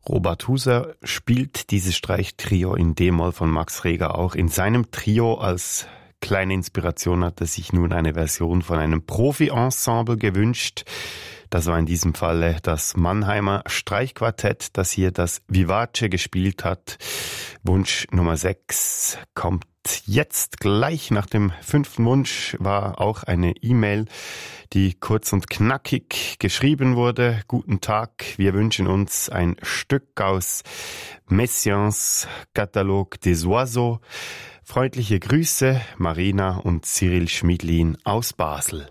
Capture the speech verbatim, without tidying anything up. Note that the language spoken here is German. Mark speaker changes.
Speaker 1: Robert Huser spielt dieses Streichtrio in D-Moll von Max Reger auch. In seinem Trio als kleine Inspiration hat er sich nun eine Version von einem Profi-Ensemble gewünscht. Das war in diesem Falle das Mannheimer Streichquartett, das hier das Vivace gespielt hat. Wunsch Nummer sechs kommt jetzt gleich. Nach dem fünften Wunsch war auch eine E-Mail, die kurz und knackig geschrieben wurde. Guten Tag, wir wünschen uns ein Stück aus Messiaens Catalogue des Oiseaux. Freundliche Grüße, Marina und Cyril Schmidlin aus Basel.